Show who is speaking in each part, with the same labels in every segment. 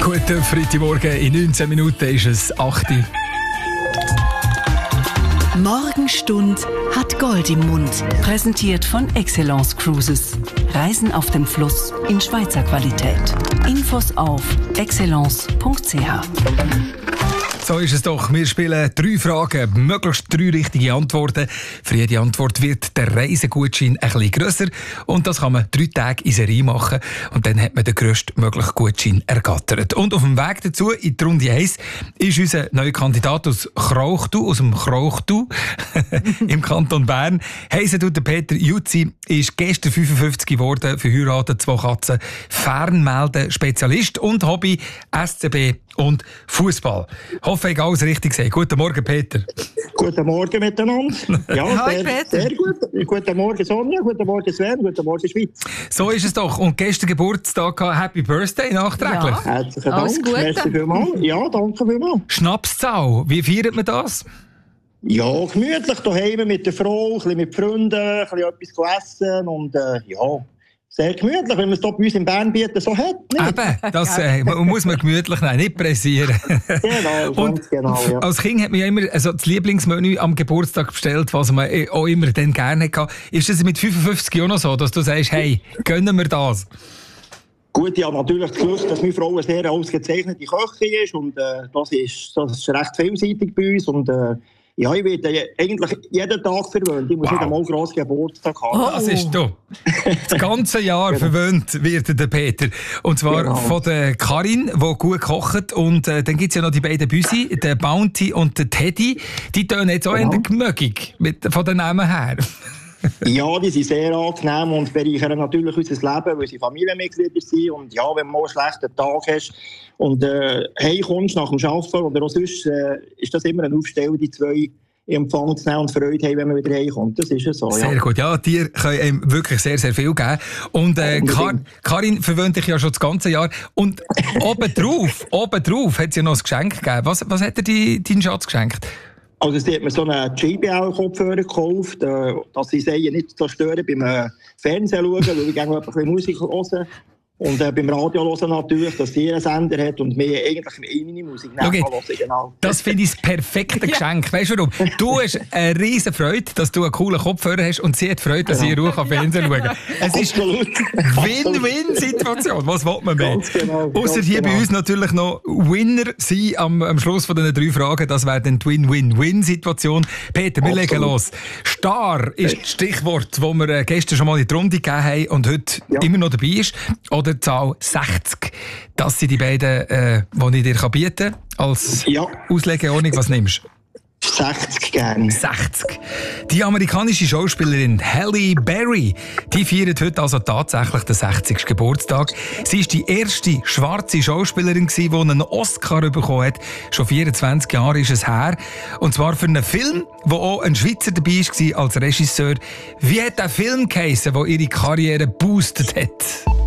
Speaker 1: Guten Freitagmorgen, in 19 Minuten ist es 8 Uhr.
Speaker 2: Morgenstund hat Gold im Mund. Präsentiert von Excellence Cruises. Reisen auf dem Fluss in Schweizer Qualität. Infos auf excellence.ch.
Speaker 1: So ist es doch. Wir spielen 3 Fragen, möglichst 3 richtige Antworten. Für jede Antwort wird der Reisegutschein ein bisschen grösser. Und das kann man 3 Tage in Serie machen. Und dann hat man den grösstmöglichen Gutschein ergattert. Und auf dem Weg dazu, in die Runde 1, ist unser neuer Kandidat aus Krauchtu, aus dem Krauchtu im Kanton Bern. Heissen tut der Peter Jutzi, ist gestern 55 geworden, verheiratet, 2 Katzen, Fernmelden-Spezialist und Hobby SCB und Fußball. Hoffe, ich alles richtig sehe. Guten Morgen, Peter.
Speaker 3: Guten Morgen miteinander. Ja,
Speaker 2: Hi, Peter.
Speaker 3: Sehr gut. Guten Morgen, Sonja. Guten Morgen, Sven. Guten Morgen, Schweiz.
Speaker 1: So ist es doch. Und gestern Geburtstag gehabt. Happy Birthday nachträglich.
Speaker 2: Ja.
Speaker 3: Herzlichen
Speaker 2: Alles
Speaker 3: Dank.
Speaker 2: Gute.
Speaker 3: Merci vielmals. Ja, danke vielmals.
Speaker 1: Schnapszahl, wie feiert man das?
Speaker 3: Ja, gemütlich daheim mit der Frau, ein bisschen mit Freunden, ein bisschen etwas essen und ja, sehr gemütlich, wenn man es hier bei uns in Bern bieten so hat. Nicht?
Speaker 1: Eben, das muss man gemütlich nehmen, nicht pressieren.
Speaker 3: Genau,
Speaker 1: Und
Speaker 3: ganz genau. Ja.
Speaker 1: als Kind hat man ja immer das Lieblingsmenü am Geburtstag bestellt, was man auch immer dann gerne hatte. Ist das mit 55 auch noch so, dass du sagst, hey, gönnen wir das?
Speaker 3: Gut, ja, natürlich das Glück, dass meine Frau eine sehr ausgezeichnete Köchin ist und das ist recht vielseitig bei uns und ja, ich werde eigentlich jeden Tag verwöhnt. Ich muss nicht einmal grossen Geburtstag haben.
Speaker 1: Das ist du. Das ganze Jahr verwöhnt wird der Peter. Und zwar von der Karin, die gut kocht. Und dann gibt es ja noch die beiden Büsi, der Bounty und der Teddy. Die tun jetzt auch in der Gemögig, von den Namen her.
Speaker 3: Ja, die sind sehr angenehm und bereichern natürlich unser Leben, weil sie Familienmitglieder sind. Und ja, wenn du mal einen schlechten Tag hast und heimkommst nach dem Arbeiten oder auch sonst, ist das immer eine Aufstellung, die 2 in Empfang zu nehmen und Freude haben, wenn man wieder heimkommt. Das ist ja so.
Speaker 1: Sehr gut. Ja, Tiere können einem wirklich sehr, sehr viel geben. Und Karin verwöhnt dich ja schon das ganze Jahr. Und obendrauf hat sie ja noch ein Geschenk gegeben. Was hat dir dein Schatz geschenkt?
Speaker 3: Also sie hat mir so einen JBL-Kopfhörer gekauft, dass sie sich nicht so stören beim Fernsehen schauen, weil ich gerne ein bisschen Musik hören. Und beim Radio hören natürlich, dass sie einen Sender hat und mir eigentlich meine Musik hören. Genau.
Speaker 1: Das finde ich das perfekte Geschenk. Weißt du warum? Du hast eine riesen Freude, dass du einen coolen Kopfhörer hast und sie hat Freude, dass sie in Ruhe Fernsehen schauen kann. Es ist eine Win-Win-Situation. Was will man mehr?
Speaker 3: Genau,
Speaker 1: Ausser hier bei uns natürlich noch Winner sein am Schluss von diesen 3 Fragen. Das wäre dann die Win-Win-Win-Situation. Peter, wir legen los. Star ist das Stichwort, das wir gestern schon mal in die Runde gegeben haben und heute immer noch dabei ist. Oder die Zahl 60. Das sind die beiden, die ich dir bieten kann. Als Auslegeordnung, was nimmst du?
Speaker 3: 60 gerne.
Speaker 1: 60. Die amerikanische Schauspielerin Halle Berry, die feiert heute also tatsächlich den 60. Geburtstag. Sie ist die erste schwarze Schauspielerin, die einen Oscar bekommen hat. Schon 24 Jahre ist es her. Und zwar für einen Film, wo auch ein Schweizer dabei war als Regisseur. Wie hat der Film geheissen, der ihre Karriere boostet hat?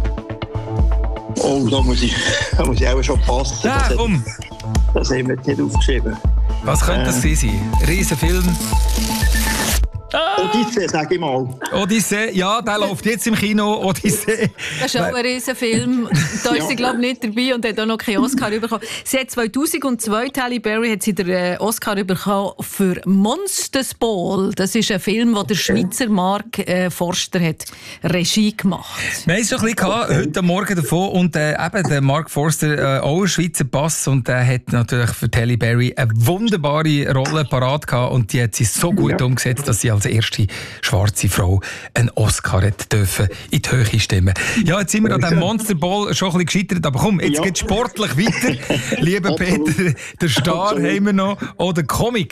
Speaker 3: Oh, da muss ich auch schon passen.
Speaker 1: Ja, komm.
Speaker 3: Das haben wir nicht aufgeschrieben.
Speaker 1: Was könnte das sein? Riesenfilm.
Speaker 3: Odyssee, sag ich mal.
Speaker 1: Odyssee, ja, der läuft jetzt im Kino. Odyssee.
Speaker 4: Das ist auch ein riesen Film. Da ist sie, glaube ich, nicht dabei und hat auch noch keinen Oscar bekommen. Sie hat 2002, Halle Berry, hat sie den Oscar bekommen für Monsters Ball. Das ist ein Film, den der Schweizer Mark Forster hat Regie gemacht.
Speaker 1: Wir haben es schon ein bisschen heute Morgen davon und eben der Mark Forster auch einen Schweizer Pass und der hat natürlich für Halle Berry eine wunderbare Rolle parat gehabt und die hat sie so gut umgesetzt, dass sie als erste schwarze Frau einen Oscar dürfen in die Höhe stimmen. Ja, jetzt sind wir an diesem Monster Ball schon ein bisschen gescheitert, aber komm, jetzt geht es sportlich weiter. Lieber Peter, der Star haben wir noch oder Comic.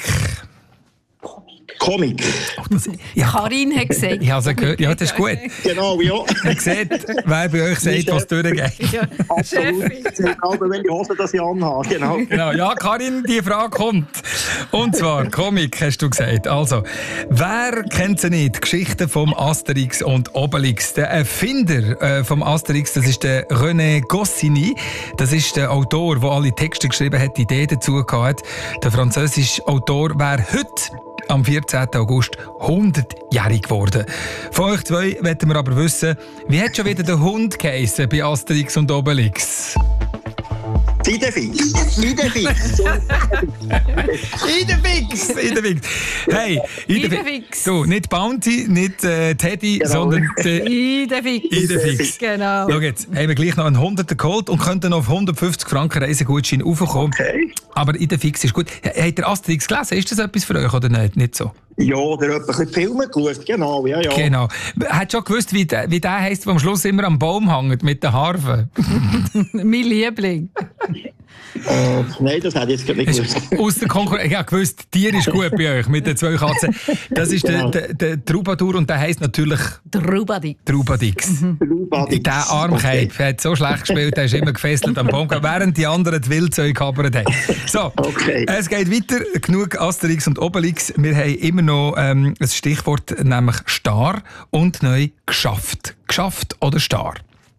Speaker 4: Karin hat gesagt.
Speaker 1: Ich habe es gehört, ja, das ist gut.
Speaker 3: Genau, ja.
Speaker 1: Man sieht, wer bei euch sagt, was durchgeht.
Speaker 4: Ja,
Speaker 3: Absolut. Aber welche Hose das ich anhabe, genau.
Speaker 1: Genau. Ja, Karin, die Frage kommt. Und zwar, Comic, hast du gesagt. Also, wer kennt sie nicht? Geschichten vom Asterix und Obelix. Der Erfinder vom Asterix, das ist der René Goscinny. Das ist der Autor, der alle Texte geschrieben hat, die Idee dazu gehabt. Der französische Autor wäre heute am 14. August 100-jährig geworden. Von euch 2 wollen wir aber wissen, wie hat schon wieder der Hund geheissen bei Asterix und Obelix?
Speaker 3: Idefix.
Speaker 1: Hey, Idefix. So, nicht Bounty, nicht Teddy, genau. Sondern Idefix.
Speaker 4: Genau.
Speaker 1: Schau jetzt, haben wir gleich noch einen 100er geholt und könnten auf 150 Franken Reisegutschein raufkommen.
Speaker 3: Okay.
Speaker 1: Aber Idefix ist gut. Habt ihr Asterix gelesen? Ist das etwas für euch oder nicht? Nicht so?
Speaker 3: Ja, der hat ein bisschen Filme geschaut, genau, ja.
Speaker 1: Genau. Hat schon gewusst, wie der heisst, der am Schluss immer am Baum hängt mit den Harfen?
Speaker 4: Mein Liebling.
Speaker 3: Nein, das hätte ich jetzt nicht gewusst.
Speaker 1: Aus der Konkurrenz. Ja, gewusst, Tier ist gut bei euch mit den 2 Katzen. Das ist genau. der Troubadour und der heisst natürlich Troubadix. Der Armkeib hat so schlecht gespielt, der ist immer gefesselt am Baum, während die anderen die Wildzeug gehabert haben. So, Es geht weiter. Genug Asterix und Obelix. Wir haben immer noch ein Stichwort, nämlich Star und neu geschafft. Geschafft oder Star?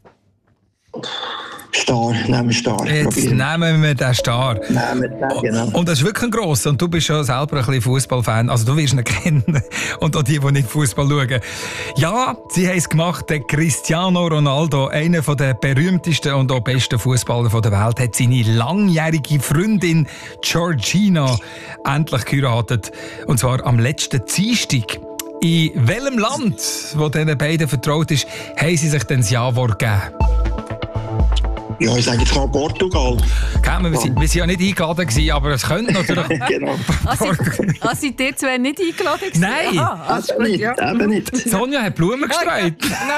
Speaker 3: Star, nehmen wir Star.
Speaker 1: Jetzt nehmen wir den Star.
Speaker 3: Genau.
Speaker 1: Und das ist wirklich ein grosser. Und du bist ja selber ein bisschen Fußballfan. Also du wirst ihn kennen. Und auch die nicht Fußball schauen. Ja, sie haben es gemacht. Der Cristiano Ronaldo, einer der berühmtesten und auch besten Fußballer der Welt, hat seine langjährige Freundin Georgina endlich geheiratet. Und zwar am letzten Dienstag. In welchem Land, wo diesen beiden vertraut ist, haben sie sich dann das Ja-Wort gegeben?
Speaker 3: Ja, ich sage jetzt mal Portugal.
Speaker 1: Wir waren ja nicht eingeladen gewesen, aber es könnte natürlich...
Speaker 3: Genau.
Speaker 4: Sind die zwei nicht eingeladen gewesen?
Speaker 1: Nein!
Speaker 3: Eben nicht.
Speaker 1: Sonja hat Blumen gestreut.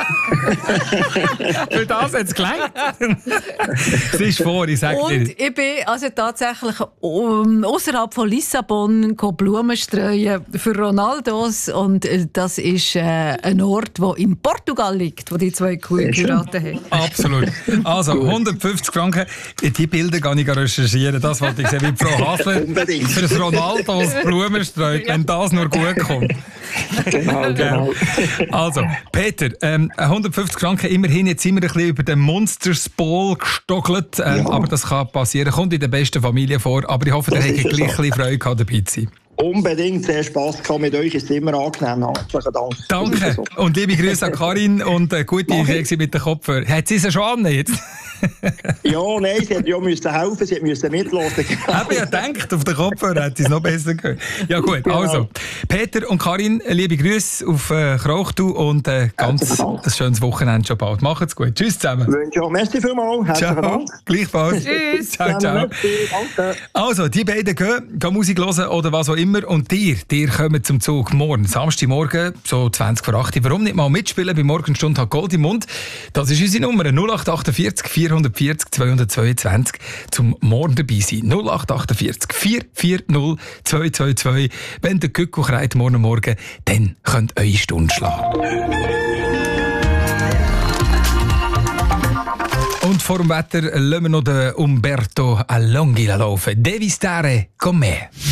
Speaker 1: Für das hat es gelangt. Sie ist vor, ich sage dir.
Speaker 4: Und ich bin also tatsächlich außerhalb von Lissabon Blumen streuen für Ronaldos. Und das ist ein Ort, der in Portugal liegt, wo die zwei geheiratet haben.
Speaker 1: Absolut. Also, 150 Franken. Die Bilder kann ich recherchieren. Das wollte ich sehen, wie Frau Hasler für das Ronaldos Blumen streut, wenn das nur gut kommt.
Speaker 3: Genau.
Speaker 1: Also, Peter, 150 Franken immerhin. Jetzt sind wir ein bisschen über den Monsters Ball gestockelt. Aber das kann passieren. Kommt in der besten Familie vor. Aber ich hoffe, ihr habt gleich ein bisschen Freude gehabt, dabei zu sein.
Speaker 3: Unbedingt, sehr Spass gehabt mit euch, ist immer angenehm. Herzlichen Dank.
Speaker 1: Danke. Und liebe Grüße an Karin und gute Idee mit den Kopfhörern. Hat sie es schon an jetzt?
Speaker 3: Ja, nein, sie hat ja müssen helfen, sie musste mitlosen.
Speaker 1: Ich habe ja gedacht, auf den Kopfhörer hätte sie es noch besser gehört. Ja gut, also Peter und Karin, liebe Grüße auf Krauchtu und ganz ein schönes Wochenende schon bald. Macht's gut. Tschüss zusammen.
Speaker 3: Merci vielmals. Herzlichen Dank.
Speaker 1: Gleichfalls.
Speaker 4: Tschüss.
Speaker 1: Ciao.
Speaker 3: Danke.
Speaker 1: Also, die beiden gehen Musik hören oder was auch immer. Und dir kommt zum Zug morgen, Samstagmorgen, so 20 vor 8. Warum nicht mal mitspielen bei Morgenstunde hat Gold im Mund? Das ist unsere Nummer 0848 440 222 zum Morgen dabei sein. 0848 440 222. Wenn der Kückuch reit morgen, dann könnt ihr eure Stunde schlagen. Und vor dem Wetter lassen wir noch den Umberto Allonghi laufen. Devi stare con me.